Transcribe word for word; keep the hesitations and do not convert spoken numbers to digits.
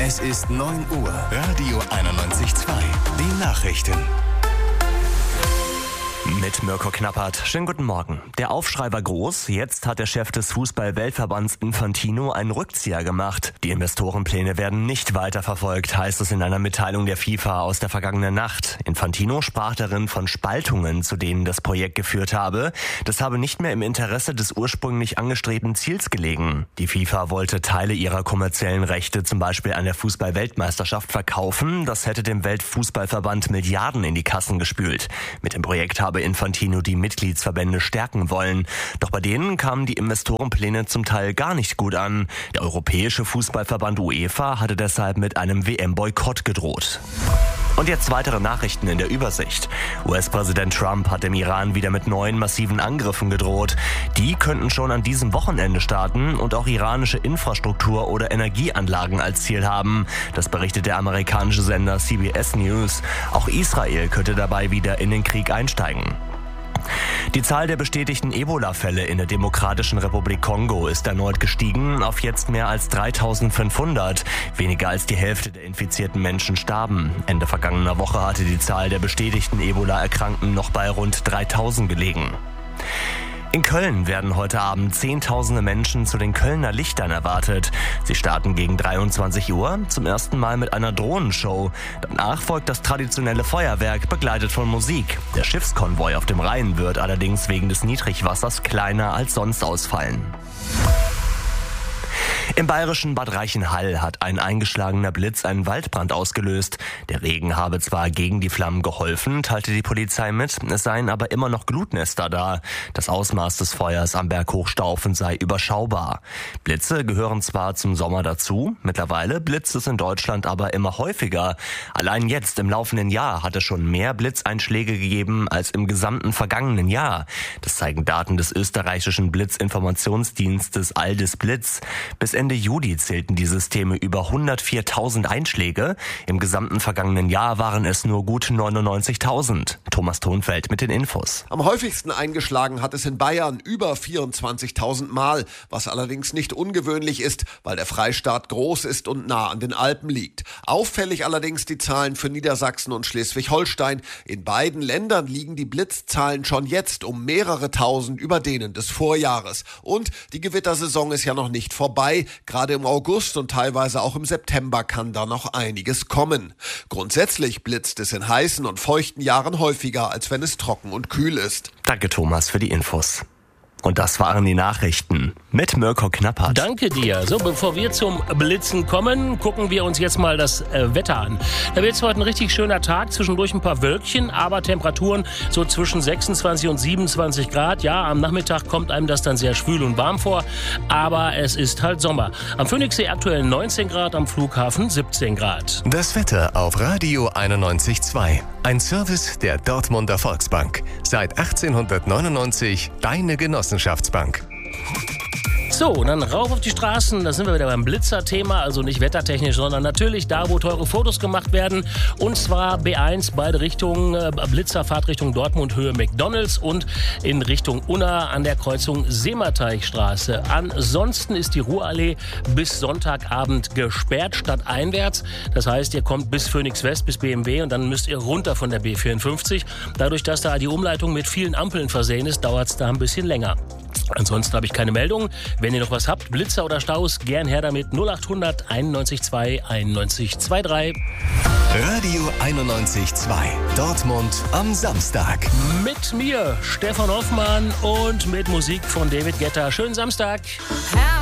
Es ist neun Uhr. Radio einundneunzig Komma zwei. Die Nachrichten. Mit Mirko Knappert. Schönen guten Morgen. Der Aufschrei war groß. Jetzt hat der Chef des Fußball-Weltverbands Infantino einen Rückzieher gemacht. Die Investorenpläne werden nicht weiterverfolgt, heißt es in einer Mitteilung der FIFA aus der vergangenen Nacht. Infantino sprach darin von Spaltungen, zu denen das Projekt geführt habe. Das habe nicht mehr im Interesse des ursprünglich angestrebten Ziels gelegen. Die FIFA wollte Teile ihrer kommerziellen Rechte, zum Beispiel an der Fußball-Weltmeisterschaft, verkaufen. Das hätte dem Weltfußballverband Milliarden in die Kassen gespült. Mit dem Projekt habe Infantino die Mitgliedsverbände stärken wollen. Doch bei denen kamen die Investorenpläne zum Teil gar nicht gut an. Der Europäische Fußballverband UEFA hatte deshalb mit einem W M-Boykott gedroht. Und jetzt weitere Nachrichten in der Übersicht. U S-Präsident Trump hat dem Iran wieder mit neuen massiven Angriffen gedroht. Die könnten schon an diesem Wochenende starten und auch iranische Infrastruktur oder Energieanlagen als Ziel haben. Das berichtet der amerikanische Sender C B S News. Auch Israel könnte dabei wieder in den Krieg einsteigen. Die Zahl der bestätigten Ebola-Fälle in der Demokratischen Republik Kongo ist erneut gestiegen auf jetzt mehr als dreitausendfünfhundert. Weniger als die Hälfte der infizierten Menschen starben. Ende vergangener Woche hatte die Zahl der bestätigten Ebola-Erkrankten noch bei rund dreitausend gelegen. In Köln werden heute Abend Zehntausende Menschen zu den Kölner Lichtern erwartet. Sie starten gegen dreiundzwanzig Uhr zum ersten Mal mit einer Drohnenshow. Danach folgt das traditionelle Feuerwerk, begleitet von Musik. Der Schiffskonvoi auf dem Rhein wird allerdings wegen des Niedrigwassers kleiner als sonst ausfallen. Im bayerischen Bad Reichenhall hat ein eingeschlagener Blitz einen Waldbrand ausgelöst. Der Regen habe zwar gegen die Flammen geholfen, teilte die Polizei mit, es seien aber immer noch Glutnester da. Das Ausmaß des Feuers am Berg Hochstaufen sei überschaubar. Blitze gehören zwar zum Sommer dazu, mittlerweile blitzt es in Deutschland aber immer häufiger. Allein jetzt im laufenden Jahr hat es schon mehr Blitzeinschläge gegeben als im gesamten vergangenen Jahr. Das zeigen Daten des österreichischen Blitzinformationsdienstes Aldis Blitz. Bis Ende Juli zählten die Systeme über hundertviertausend Einschläge. Im gesamten vergangenen Jahr waren es nur gut neunundneunzigtausend. Thomas Thonfeld mit den Infos. Am häufigsten eingeschlagen hat es in Bayern über vierundzwanzigtausend Mal, was allerdings nicht ungewöhnlich ist, weil der Freistaat groß ist und nah an den Alpen liegt. Auffällig allerdings die Zahlen für Niedersachsen und Schleswig-Holstein. In beiden Ländern liegen die Blitzzahlen schon jetzt um mehrere tausend über denen des Vorjahres. Und die Gewittersaison ist ja noch nicht vorbei. Gerade im August und teilweise auch im September kann da noch einiges kommen. Grundsätzlich blitzt es in heißen und feuchten Jahren häufiger, als wenn es trocken und kühl ist. Danke Thomas für die Infos. Und das waren die Nachrichten mit Mirko Knappert. Danke dir. So, bevor wir zum Blitzen kommen, gucken wir uns jetzt mal das äh, Wetter an. Da wird es heute ein richtig schöner Tag, zwischendurch ein paar Wölkchen, aber Temperaturen so zwischen sechsundzwanzig und siebenundzwanzig Grad. Ja, am Nachmittag kommt einem das dann sehr schwül und warm vor, aber es ist halt Sommer. Am Phoenixsee aktuell neunzehn Grad, am Flughafen siebzehn Grad. Das Wetter auf Radio einundneunzig Komma zwei. Ein Service der Dortmunder Volksbank. Seit achtzehnhundertneunundneunzig deine Genossenschaftsbank. So, dann rauf auf die Straßen, da sind wir wieder beim Blitzer-Thema, also nicht wettertechnisch, sondern natürlich da, wo teure Fotos gemacht werden. Und zwar B eins, beide Richtungen, äh, Blitzerfahrt Richtung Dortmund, Höhe McDonalds und in Richtung Unna an der Kreuzung Seemateichstraße. Ansonsten ist die Ruhrallee bis Sonntagabend gesperrt, stadteinwärts. Das heißt, ihr kommt bis Phoenix West, bis B M W und dann müsst ihr runter von der B vierundfünfzig. Dadurch, dass da die Umleitung mit vielen Ampeln versehen ist, dauert es da ein bisschen länger. Ansonsten habe ich keine Meldungen. Wenn ihr noch was habt, Blitzer oder Staus, gern her damit. null achthundert einundneunzig zwei einundneunzig drei. Radio einundneunzig Komma zwei. Dortmund am Samstag. Mit mir, Stefan Hoffmann, und mit Musik von David Guetta. Schönen Samstag.